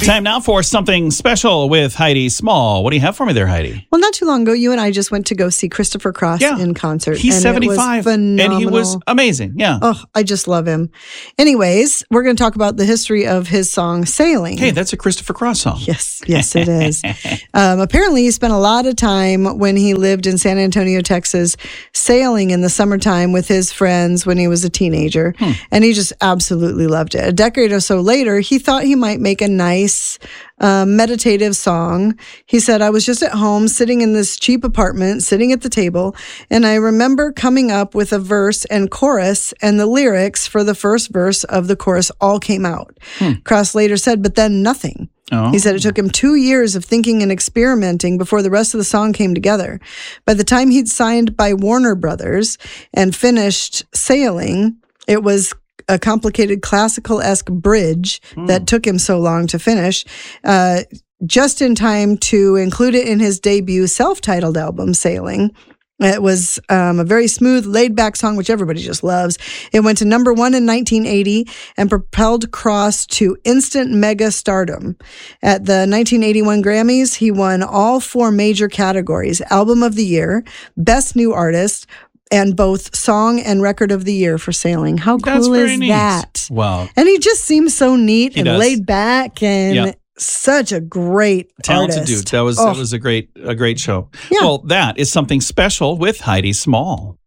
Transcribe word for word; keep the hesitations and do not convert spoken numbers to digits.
Time now for something special with Heidi Small. What do you have for me there, Heidi? Well, not too long ago, you and I just went to go see Christopher Cross Yeah. in concert. He's and seventy-five, it was phenomenal. and he was amazing. Yeah. Oh, I just love him. Anyways, we're going to talk about the history of his song Sailing. Hey, that's a Christopher Cross song. Yes, yes, it is. um, apparently, he spent a lot of time when he lived in San Antonio, Texas, sailing in the summertime with his friends when he was a teenager. Hmm. And he just absolutely loved it. A decade or so later, he thought he might make a nice uh, meditative song. He said, I was just at home sitting in this cheap apartment, sitting at the table, and I remember coming up with a verse and chorus, and the lyrics for the first verse of the chorus all came out. Hmm. Cross later said, but then nothing. Oh. He said it took him two years of thinking and experimenting before the rest of the song came together. By the time he'd signed by Warner Brothers and finished Sailing, it was a complicated classical-esque bridge mm. that took him so long to finish, uh, just in time to include it in his debut self-titled album, Sailing. It was um, a very smooth, laid-back song, which everybody just loves. It went to number one in nineteen eighty and propelled Cross to instant mega stardom. At the nineteen eighty-one Grammys, he won all four major categories: Album of the Year, Best New Artist, and both Song and Record of the Year for Sailing. How cool That's very is neat. that? Wow. And he just seems so neat He and does. laid back and Yeah. such a great Talented artist. dude. That was Oh. that was a great a great show. Yeah. Well, that is something special with Heidi Small.